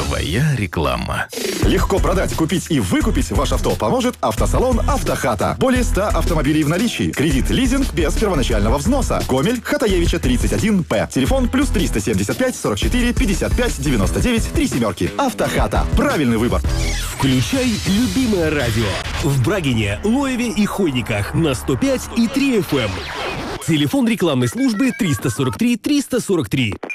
Твоя реклама. Легко продать, купить и выкупить ваше авто поможет автосалон «Автохата». Более 100 автомобилей в наличии. Кредит, лизинг без первоначального взноса. Гомель, Хатаевича, 31П. Телефон +3 375 44 55 99 3 семерки. «Автохата». Правильный выбор. Включай любимое радио. В Брагине, Лоеве и Хойниках на 105 и 3 FM. Телефон рекламной службы 343 343.